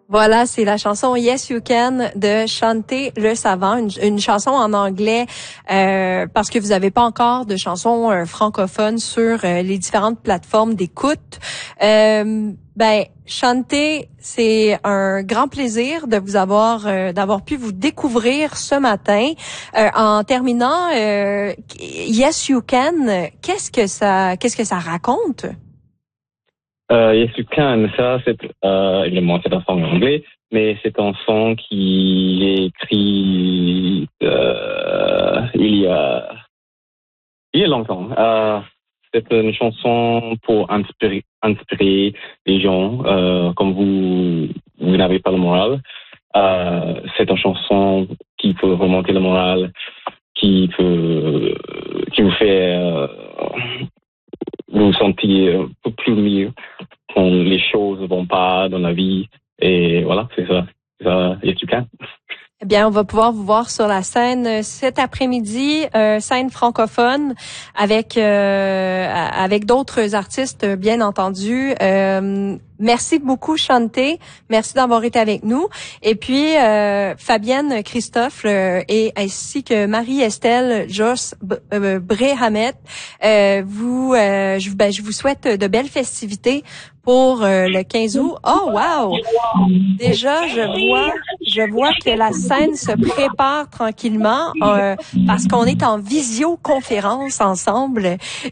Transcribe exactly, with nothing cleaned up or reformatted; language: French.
Voilà, c'est la chanson Yes You Can de Chanté Le Savant, une, une chanson en anglais euh, parce que vous n'avez pas encore de chansons euh, francophones sur euh, les différentes plateformes d'écoute. Euh, ben, Chanté, c'est un grand plaisir de vous avoir, euh, d'avoir pu vous découvrir ce matin. Euh, en terminant, euh, Yes You Can, qu'est-ce que ça, qu'est-ce que ça raconte? Euh, Yes You Can, ça, c'est, euh, évidemment, c'est un son en anglais, mais c'est un son qui est écrit, euh, il y a, il y a longtemps. Euh, c'est une chanson pour inspirer, inspirer les gens, euh, comme vous, vous n'avez pas le moral. Euh, c'est une chanson qui peut remonter le moral, qui peut, qui vous fait, euh, vous sentir un peu plus mieux quand les choses ne vont pas dans la vie. Et voilà, c'est ça. C'est ça, Yes You Can. Eh bien, on va pouvoir vous voir sur la scène cet après-midi, euh, scène francophone avec euh, avec d'autres artistes, bien entendu. Euh, merci beaucoup, Chanté. Merci d'avoir été avec nous. Et puis, euh, Fabienne Christophe euh, et ainsi que Marie-Estelle Joss euh, Bréhamet, euh, vous, euh, je, ben, je vous souhaite de belles festivités pour euh, le quinze août. Oh, wow! Déjà, je vois, je vois que la scène se prépare tranquillement euh, parce qu'on est en visioconférence ensemble.